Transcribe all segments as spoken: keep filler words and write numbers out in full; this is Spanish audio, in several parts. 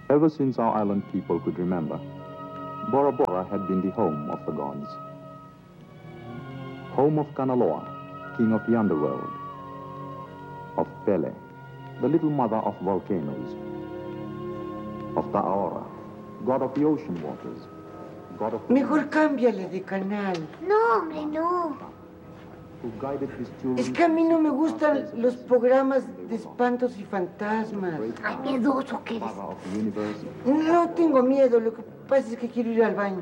Ever since our island people could remember, Bora Bora had been the home of the gods. Home of Kanaloa, king of the underworld. Of Pele, the little mother of volcanoes. Of Ta'aora, god of the ocean waters. God of... Mejor cámbiale de canal. No, hombre, no. Es que a mí no me gustan los programas de espantos y fantasmas. Ay, miedoso que eres. No tengo miedo, lo que pasa es que quiero ir al baño.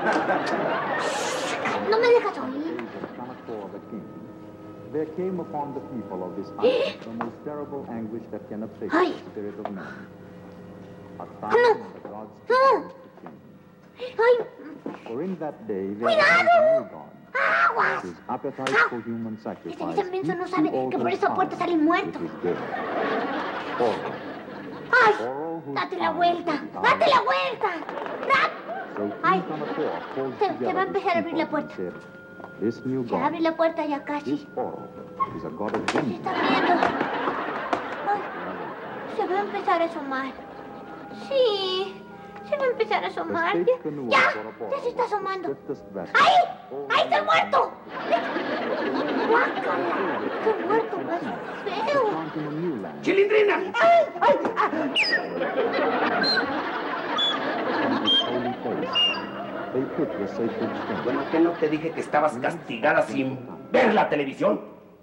No me dejas oír. There came upon the people of this island the most terrible anguish that can afflict the spirit of man. A time when the gods began to change. Ay. For in that day there was a new god. ¡Aguas! His appetite Ah. for human sacrifice. Este menso no sabe que por esa puerta salen muertos. ¡Ay! ¡Date la vuelta! ¡Date la vuelta! ¡Date! ¡Ay! Se, se va a empezar a abrir la puerta. Se abre la puerta ya casi. Se está abriendo. Ay, se va a empezar a asomar. Sí, se va a empezar a asomar. Ya, ya, ya se está asomando. ¡Ay! ¡Ay, está muerto! ¡Guácala! ¡Qué muerto más feo! ¡Chilindrina! ¡Ay! ¡Ay! ¡Ay! Bueno, ¿qué no te dije que estabas castigada sin ver la televisión?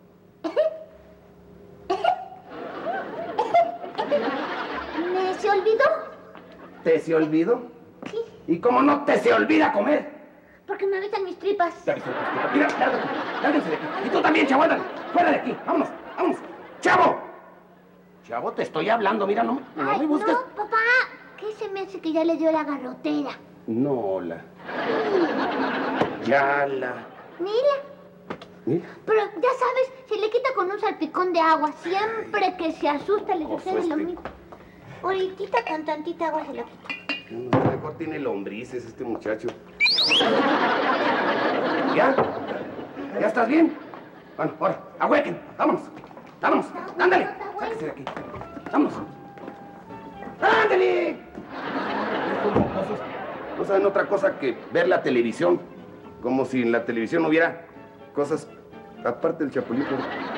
¿Me se olvidó? ¿Te se olvidó? Sí. ¿Y cómo no te se olvida comer? Porque me avisan mis tripas. ¿Te avisan tus tripas? Mira, lárgate, lárguense de aquí. Y tú también, chavo, ándale, fuera de aquí. Vámonos, vámonos. ¡Chavo! Chavo, te estoy hablando, mira, no, no Ay, me busques. no, papá. ¿Qué se me hace que ya le dio la garrotera? No, la. Ya la. Mira. Mira. Pero ya sabes, se le quita con un salpicón de agua. Siempre que se asusta le sucede Oso lo este. mismo. Ahorita con tantita agua se lo quita. No, mejor tiene lombrices este muchacho. ¿Ya? ¿Ya estás bien? Bueno, ahora, ahuequen. Vámonos. Vámonos. Ándale. Sáquese de aquí. Vámonos. ¡Ándale! Estos mocosos no saben otra cosa que ver la televisión. Como si en la televisión hubiera cosas aparte del chapulito.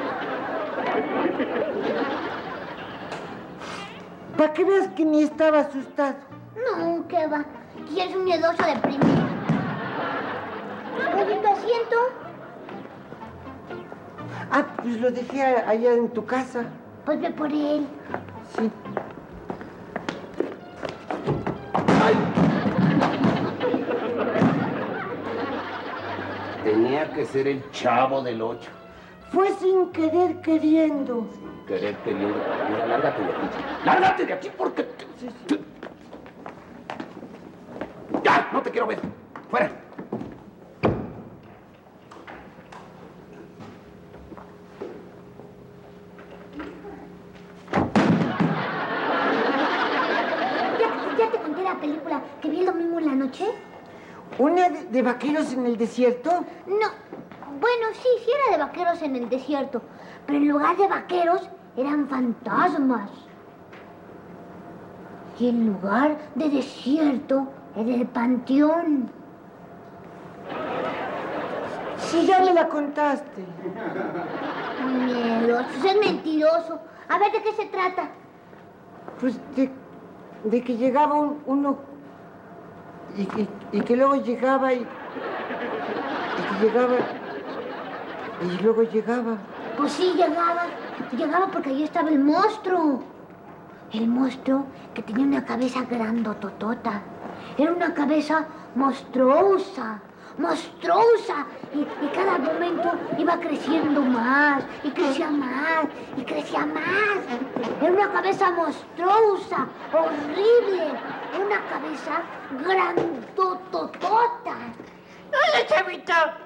Para que veas que ni estaba asustado. No, ¿qué va? Y es un miedoso de primera. Oye, ¿tu asiento? Ah, pues lo dejé allá en tu casa. Pues ve por él. Sí. ¡Ay! Tenía que ser el Chavo del Ocho. Fue sin querer queriendo. Sin querer queriendo. Mira, lárgate de aquí. ¡Lárgate de aquí porque... te- Sí, sí. te- ¡Ya! No te quiero ver. ¡Fuera! ¿Ya, ya te conté la película que vi el domingo en la noche? ¿Una de, de vaqueros en el desierto? No. Bueno, sí, sí era de vaqueros en el desierto. Pero en lugar de vaqueros, eran fantasmas. Y en lugar de desierto, era el panteón. Sí, ya me la contaste. Miedoso, es mentiroso. A ver, ¿de qué se trata? Pues de, de que llegaba un- uno y, y- y que luego llegaba y, y que llegaba y luego llegaba. Pues sí, llegaba. Llegaba porque allí estaba el monstruo. El monstruo que tenía una cabeza grandototota. Era una cabeza monstruosa. Monstruosa. Y, y cada momento iba creciendo más. Y crecía más. Y crecía más. Era una cabeza monstruosa. Horrible. Era una cabeza grandototota. ¡Hola, chavita!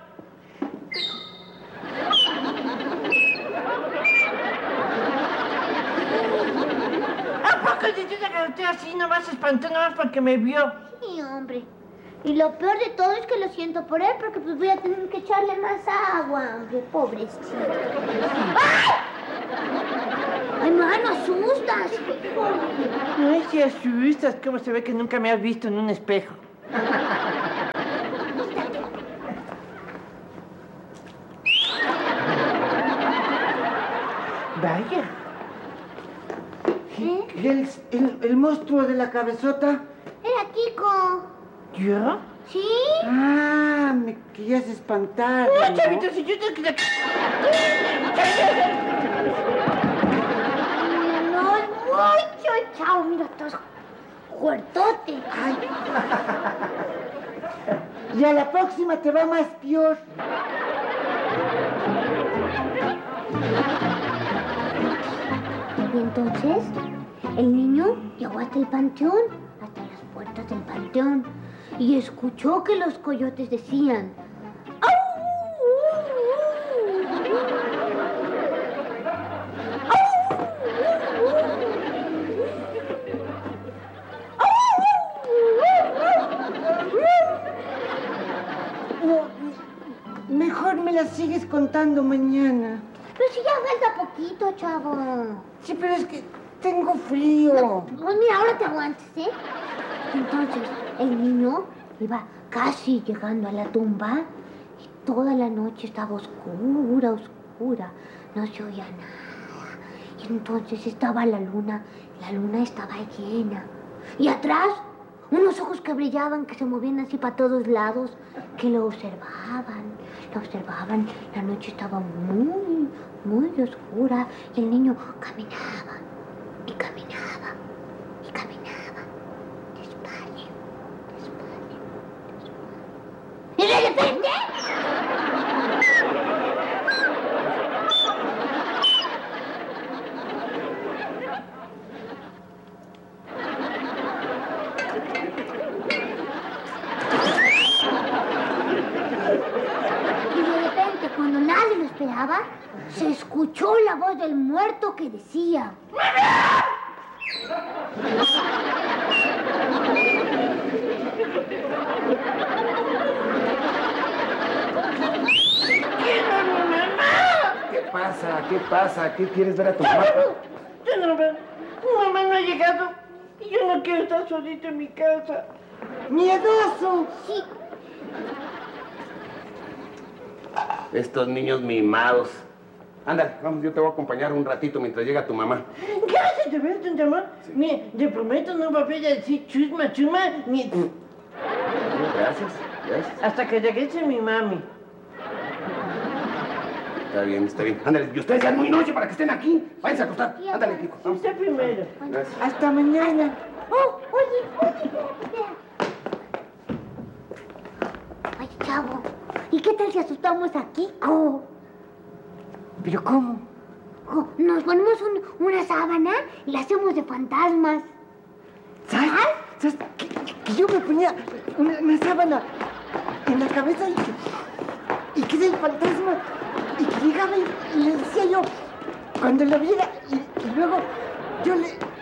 ¿A poco te dice que usted así nomás se espantó nomás porque me vio? Sí, hombre. Y lo peor de todo es que lo siento por él, porque pues voy a tener que echarle más agua, hombre, pobrecito. ¡Ay! ¡Ay, ma, no asustas! No se asustas, ¿cómo se ve que nunca me has visto en un espejo? Vaya. ¿Eh? ¿El, el, el monstruo de la cabezota? Era Kiko. ¿Yo? ¿Sí? Ah, me querías espantar. No, ¿no? chavito, si yo te... No es mucho, chao. Mira, estás fuertote. Ay. Y a la próxima te va más peor. Y entonces, el niño llegó hasta el panteón, hasta las puertas del panteón, y escuchó que los coyotes decían... No, mejor me la sigues contando mañana. Pero si ya falta poquito, chavo. Sí, pero es que tengo frío. Pues mira, ahora te aguantes, ¿eh? Entonces, el niño iba casi llegando a la tumba y toda la noche estaba oscura, oscura. No se oía nada. Y entonces estaba la luna, la luna estaba llena. Y atrás, unos ojos que brillaban, que se movían así para todos lados, que lo observaban, lo observaban. La noche estaba muy, muy oscura y el niño caminaba y caminaba y caminaba despacio, despacio, despacio. Y de repente... Y de repente, cuando nadie lo esperaba, se escuchó la voz del muerto que decía... ¿Qué pasa? ¿Qué pasa? ¿Qué quieres ver a tu mamá? Yo no veo. Mi mamá no ha llegado y yo no quiero estar solito en mi casa. ¡Miedoso! Sí, Estos niños mimados. Ándale, vamos, yo te voy a acompañar un ratito mientras llega tu mamá. Gracias de ver, don Ramón. Mire, le prometo no volver a decir chusma, chusma, ni... Gracias, gracias. Hasta que regrese mi mami. Está bien, está bien. Ándale, y ustedes ya es muy noche para que estén aquí. Váyanse a acostar. Ándale, Kiko. Vamos. Usted primero. Gracias. Hasta mañana. Oh, oye, oye, espera, espera. Ay, chavo, ¿y qué tal si asustamos a Kiko? ¿Pero cómo? Oh, nos ponemos un- una sábana y la hacemos de fantasmas. ¿Sabes? ¿Sabes? Que, que yo me ponía una, una sábana en la cabeza y que, y que era el fantasma y que llegaba y, y le decía yo, cuando lo viera, y, y luego yo le,